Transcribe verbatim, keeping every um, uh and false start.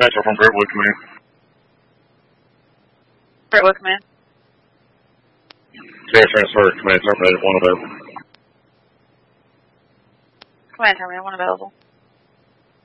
Transfer from Brentwood Command. Brentwood Command. Zero transfer, command terminated, one available. Command terminated, one available.